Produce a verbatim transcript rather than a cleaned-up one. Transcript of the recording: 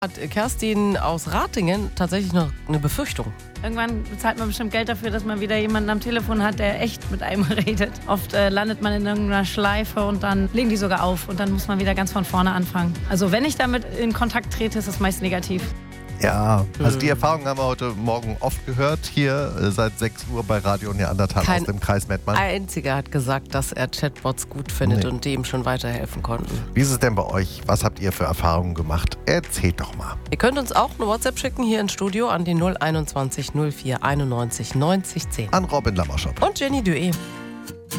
Hat Kerstin aus Ratingen tatsächlich noch eine Befürchtung. Irgendwann bezahlt man bestimmt Geld dafür, dass man wieder jemanden am Telefon hat, der echt mit einem redet. Oft äh, landet man in irgendeiner Schleife und dann legen die sogar auf und dann muss man wieder ganz von vorne anfangen. Also wenn ich damit in Kontakt trete, ist es meist negativ. Ja, also die Erfahrung haben wir heute Morgen oft gehört, hier äh, seit sechs Uhr bei Radio Neandertal Kein aus dem Kreis Mettmann. Ein einziger hat gesagt, dass er Chatbots gut findet Nee. und dem schon weiterhelfen konnten. Wie ist es denn bei euch? Was habt ihr für Erfahrungen gemacht? Erzählt doch mal. Ihr könnt uns auch eine WhatsApp schicken hier ins Studio an die null einundzwanzig null vier einundneunzig neunzig zehn. An Robin Lamoschop. Und Jenny Dué.